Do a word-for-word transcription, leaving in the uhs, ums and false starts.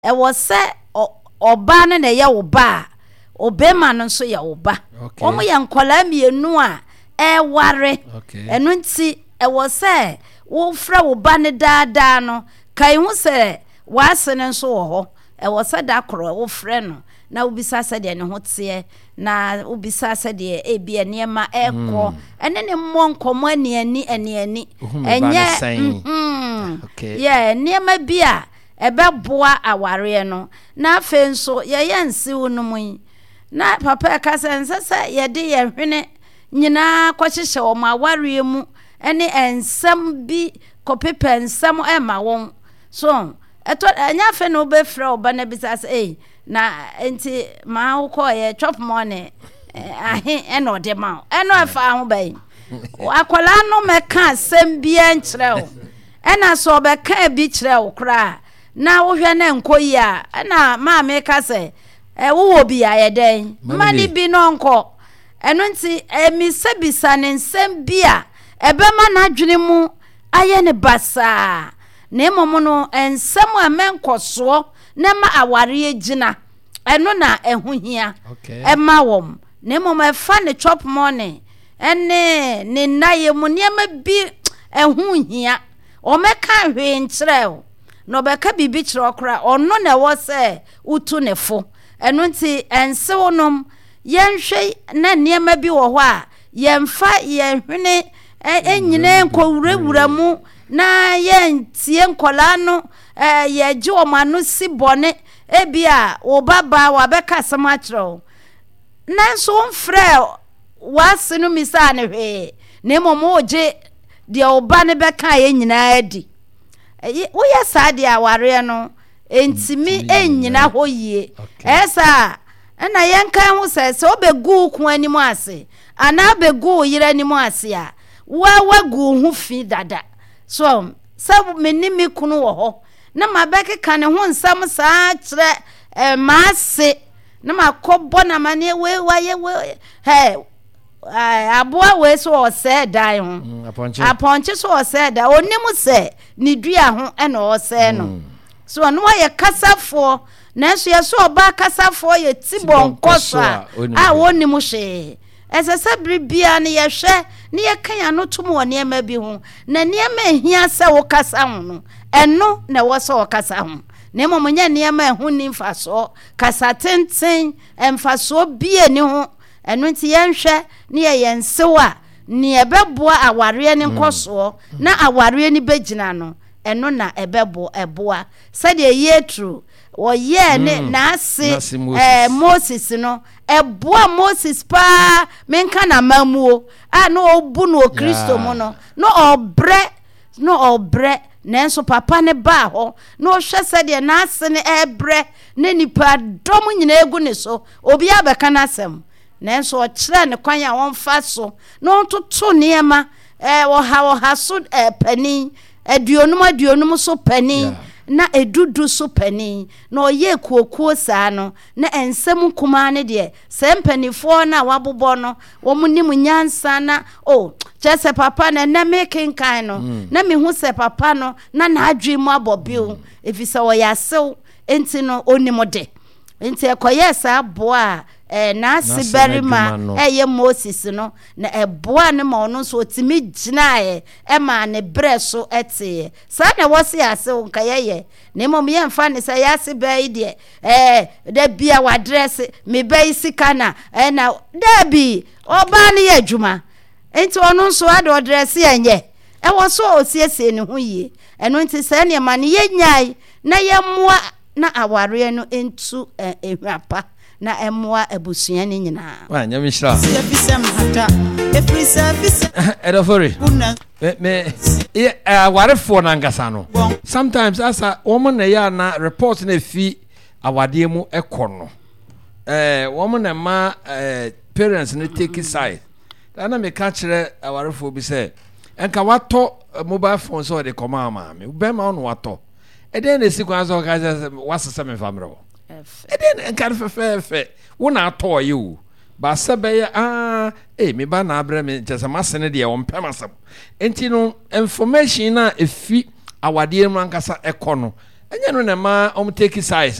e wo se oba no na ye wo ba obema no so ye wo ba omo ye nkola mienu a e ware eno nti e wo se wo fra wo ba ne daada no kai hu se wasene nso wo ho e wo se da kro wo frɛ no na ubisa se de ne ho tie na ubisa se de e bia niema ekɔ ene ne mmɔ nkomo ani ani ani ani enye mhm yeah niema bia ebeboa aware no na afe nso ye yensi wonom yi na papa ka sense se ye de ye hwene nyina kwahyehyɛ o ma aware mu ene ensam bi kopepe ensam e ma won so eto anya fe no be fra oba na bisa se eh na enti ma ukọ ye chop money ahe eno de ma eno afa ho bai akola no meka asem bia nkyerɛ o ena so be ka bi kyerɛ o kra na wo hwɛ na nkoyi a na ma me ka se e wo wo bi ayeden mani bi no nko eno nti emi sebisa ne nsem bia ebema na adwene mu aye ne basa na emomo no ensem a menkoso na ma aware gina eno na ehuhia ema wom na emomo efa ne chop money ene ne naye mu niema bi ehuhia o meka hwe nkyerɛ no beka bibi kyerɛ okra ono na wo se utu ne fo eno nti ense wonom yenhwe na niema bi wo ho a yemfa yenhwene enyine nkowurawura mu na yentie nkola no eh ye gye o manu si bone ebia wo baba wa beka sama kyerɛ na so mfrɛ wase no misa ne hwe na momo oje de oba ne beka ye nyina adi wo ye sade aware no entimi enyina ho yie esa na yenkan ho se se obegu ku animu ase ana begu yira animu ase a wa wagu hu fi dada so sabu menimi kunu wo ho na mabeke kan ho nsam saa kyerɛ eh, maase na makobo na mane we waye we he aboa we so o se dan ho aponche so o se da onimu se ni dua ho e na o se no so no ye kasafo na so ye so oba kasafo ye tibon koso a wonimu hwe esese bribia ne ye hwe ne ye kan ano tum wo ne ma bi ho na ne ma ehia se wo kasa ho no eno na wo so wo kasa ho na mo nya ne ma ehu ni mfaso kasa tenten emfaso bie ni ho eno nti ye nhwe ne ye yensewa ne ebeboa aware ne nkoso na aware ni begina no eno na ebebo eboa said ye true wo ye ne na ase eh Moses no eboa Moses pa menka na mamuo a no obu no Kristo mo no no obre no obre nenso papa ne ba ho no hwe said na ase ne ebre ne nipa dom nyina egu ne so obi abeka na asem nenso o kire ne kwan a won fa so no ntoto niema eh wo ha wo ha so eh, pani aduonum aduonum so pani yeah. Na edudu so pani na oye kuokuo saa no na ensem kuma ne de sempanifo na wabobɔ no wo munim nyansa na o chese papa na na making kind no mm. Na me hu se papa no na na adwe mu abɔbio mm. Efisa wo yasew enti no onimo de enti ekoye saa boa eh na siberima eye Moses no na eboa ne ma ono so otimi ginae e ma ne breso ete sa na wose ase nka yeye ne mom ye mfa ne sa yase bai de eh da bia wa dress me bai sika na eh na da bi oba ne ye dwuma enti ono so ade dress yenye e wo so osiesie ne ho yie eno enti sa ne ma ne ye nyai na ye moa na aware no entu ehwapa na emwa ebusua ni nyina wa nyame shira edofori me me e awarefo na ngasa no sometimes asa woman na ya na report na fi awade mu ekono eh woman na ma eh parents na take side na me ka kire awarefo bi say enka wato mobile phone so de koma ma me be ma ono wato e den na sikwa so ka wasese me famro eden kan fefefe wona ato you ba sebe ah eh me ba na abre me chese masene de won pemasam enti no information na efi awade mu ankasa ekono ɛnyɛ no na ma ɔmo take size